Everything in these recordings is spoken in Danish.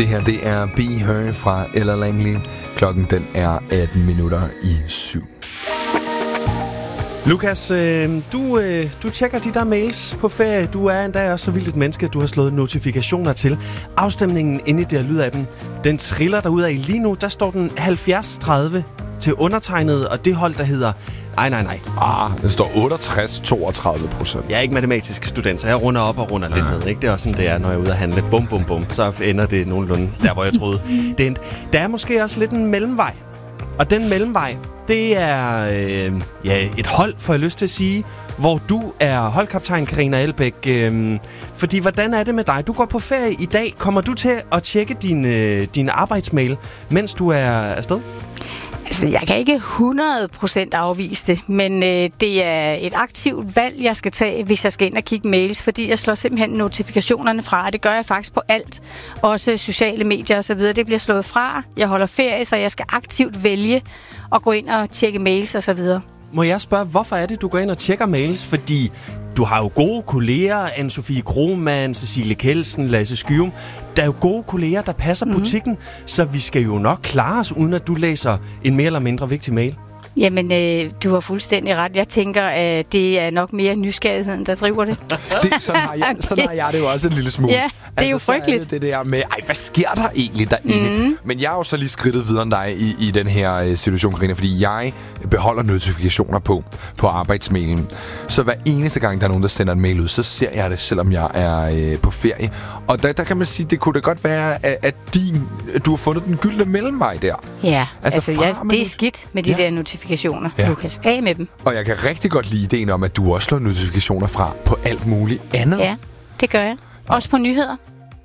Det her, det er Be Her fra Ella Langley. Klokken, den er 7:18. Lukas, du tjekker de der mails på ferie. Du er endda også så vildt et menneske, at du har slået notifikationer til. Afstemningen inde i det her lydappen, den triller derudad. Lige nu, der står den 70-30 til undertegnet, og det hold, der hedder... Nej. Det står 68-32%. Jeg er ikke matematisk student, så jeg runder op og runder lidt ned. Ikke? Det er også sådan, det er, når jeg er ude at handle. Bum, bum, bum. Så ender det nogenlunde der, hvor jeg troede. Der er måske også lidt en mellemvej. Og den mellemvej, det er et hold, får jeg lyst til at sige, hvor du er holdkaptajn, Karina Elbæk. Fordi, hvordan er det med dig? Du går på ferie i dag. Kommer du til at tjekke din arbejdsmail, mens du er afsted? Altså, jeg kan ikke 100% afvise det, men det er et aktivt valg, jeg skal tage, hvis jeg skal ind og kigge mails, fordi jeg slår simpelthen notifikationerne fra, og det gør jeg faktisk på alt. Også sociale medier og så videre. Det bliver slået fra. Jeg holder ferie, så jeg skal aktivt vælge at gå ind og tjekke mails og så videre. Må jeg spørge, hvorfor er det, du går ind og tjekker mails? Fordi du har jo gode kolleger, Anne-Sophie Krohmann, Cecilie Kelsen, Lasse Skyum. Der er jo gode kolleger, der passer butikken, så vi skal jo nok klare os, uden at du læser en mere eller mindre vigtig mail. Jamen, du har fuldstændig ret. Jeg tænker, at det er nok mere nysgerrigheden, der driver det. Sådan har jeg det jo også en lille smule. Ja, det er jo frygteligt. Det der med, hvad sker der egentlig derinde? Men jeg er jo så lige skridtet videre end dig i den her situation, Karina, fordi jeg beholder notifikationer på arbejdsmailen. Så hver eneste gang, der er nogen, der sender en mail ud, så ser jeg det, selvom jeg er på ferie. Og der kan man sige, det kunne da godt være, at du har fundet den gyldne mellemvej der. Ja, det er skidt med de der notifikationer, Lukas. Af med dem. Og jeg kan rigtig godt lide ideen om, at du også slår notifikationer fra på alt muligt andet. Ja, det gør jeg. Også på nyheder.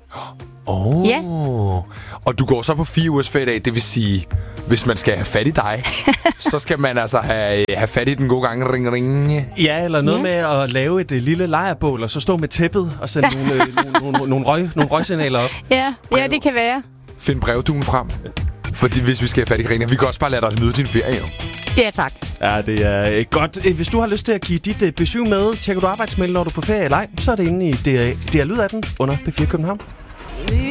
Ja. Og du går så på 4 ugers ferie i dag, det vil sige, hvis man skal have fat i dig, så skal man altså have fat i den gode gang ring. Ja, eller noget med at lave et lille lejrbål, og så stå med tæppet og sende nogle røgsignaler op. Ja, det kan være. Find brevduen frem. Fordi hvis vi skal have fat i Karina, vi kan også bare lade dig nyde din ferie, jo. Ja, tak. Ja, det er godt. Hvis du har lyst til at give dit besøg med, tjekker du arbejdsmail, når du er på ferie eller ej, så er det inde i DR Lyd af den under P4 København.